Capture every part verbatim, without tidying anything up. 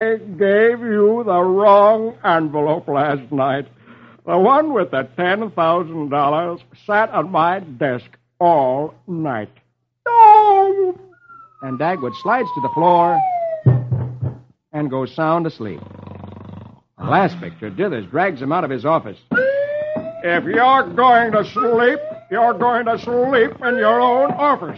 I gave you the wrong envelope last night. The one with the ten thousand dollars sat on my desk all night. Oh! And Dagwood slides to the floor and goes sound asleep. The last picture, Dithers drags him out of his office. If you're going to sleep, you're going to sleep in your own office.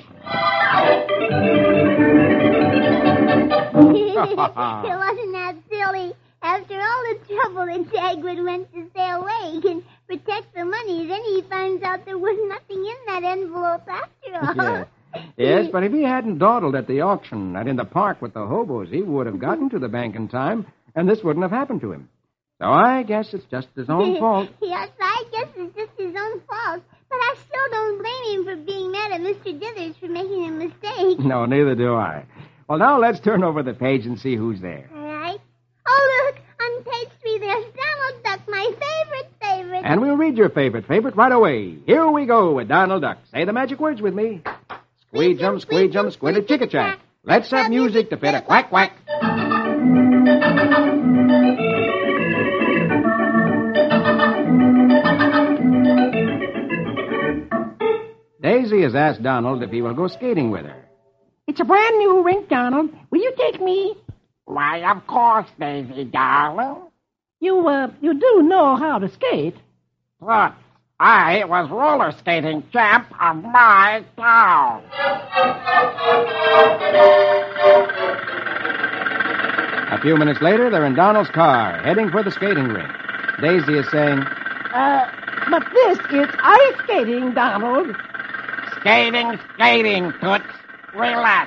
Wasn't that silly? After all the trouble that Dagwood went to stay awake and protect the money, then he finds out there was nothing in that envelope after all. Yeah. Yes, but if he hadn't dawdled at the auction and in the park with the hobos, he would have gotten to the bank in time, and this wouldn't have happened to him. So I guess it's just his own fault. Yes, I guess it's just his own fault. But I still don't blame him for being mad at Mister Dithers for making a mistake. No, neither do I. Well, now let's turn over the page and see who's there. All right. Oh, look, on page three, there's Donald Duck, my favorite favorite. And we'll read your favorite favorite right away. Here we go with Donald Duck. Say the magic words with me. Squeejum, squeejum, squid a chicka chack. Let's have music to fit a quack quack. Daisy has asked Donald if he will go skating with her. It's a brand new rink, Donald. Will you take me? Why, of course, Daisy, darling. You, uh, you do know how to skate. But I was roller skating champ of my town. A few minutes later, they're in Donald's car, heading for the skating rink. Daisy is saying, Uh, but this is ice skating, Donald. Skating, skating, Toots. Relax.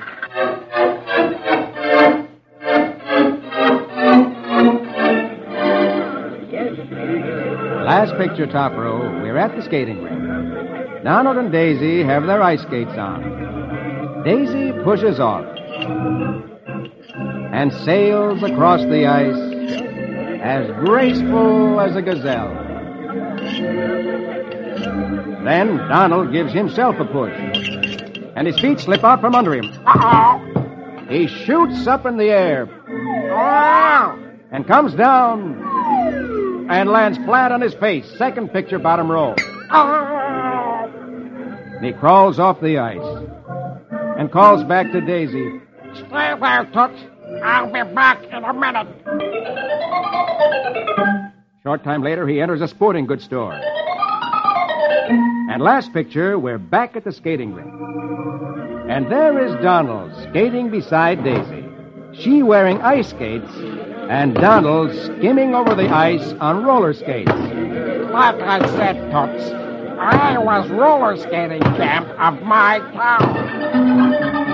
Last picture, top row, we're at the skating rink. Donald and Daisy have their ice skates on. Daisy pushes off and sails across the ice as graceful as a gazelle. Then Donald gives himself a push, and his feet slip out from under him. Uh-oh. He shoots up in the air Oh! and comes down and lands flat on his face. Second picture, bottom row. Oh! And he crawls off the ice and calls back to Daisy. Stay there, Toots. I'll be back in a minute. Short time later, he enters a sporting goods store. And last picture, we're back at the skating rink. And there is Donald skating beside Daisy. She wearing ice skates, and Donald skimming over the ice on roller skates. Like I said, Toots, I was roller skating champ of my town.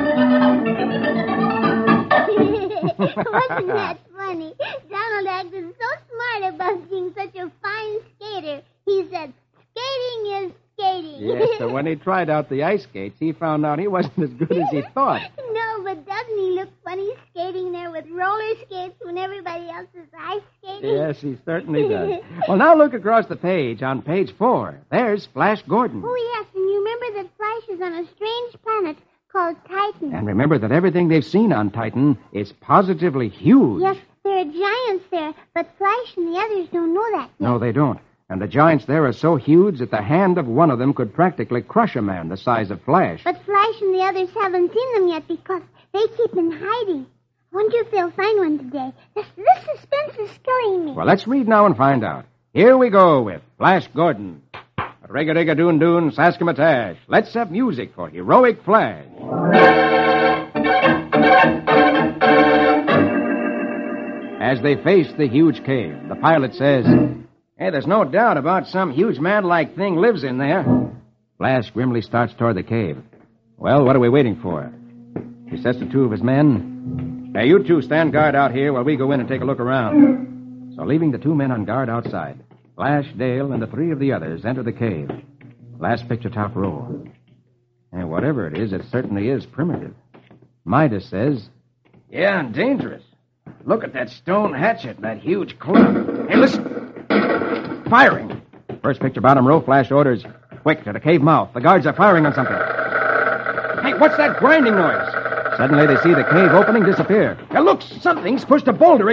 Wasn't that funny? Donald acted so smart about being such a fine skater. He said, skating is skating. Yes, so when he tried out the ice skates, he found out he wasn't as good as he thought. No, but doesn't he look funny skating there with roller skates when everybody else is ice skating? Yes, he certainly does. Well, now look across the page on page four. There's Flash Gordon. Oh, yes, and you remember that Flash is on a strange planet called Titan. And remember that everything they've seen on Titan is positively huge. Yes, there are giants there, but Flash and the others don't know that yet. No, they don't. And the giants there are so huge that the hand of one of them could practically crush a man the size of Flash. But Flash and the others haven't seen them yet because they keep in hiding. I wonder if they'll find one today. This, this suspense is killing me. Well, let's read now and find out. Here we go with Flash Gordon. Rig-a-dig-a-doon-doon, Saskimatash. Let's have music for Heroic Flash. As they face the huge cave, the pilot says, "Hey, there's no doubt about some huge man-like thing lives in there." Flash grimly starts toward the cave. Well, what are we waiting for? He says to two of his men, "Hey, you two stand guard out here while we go in and take a look around." So leaving the two men on guard outside, Flash, Dale, and the three of the others enter the cave. Last picture, top row. And whatever it is, it certainly is primitive. Midas says, "Yeah, and dangerous. Look at that stone hatchet and that huge club. Hey, listen. Firing." First picture, bottom row, Flash orders, "Quick, to the cave mouth. The guards are firing on something." "Hey, what's that grinding noise?" Suddenly they see the cave opening disappear. Hey, look, something's pushed a boulder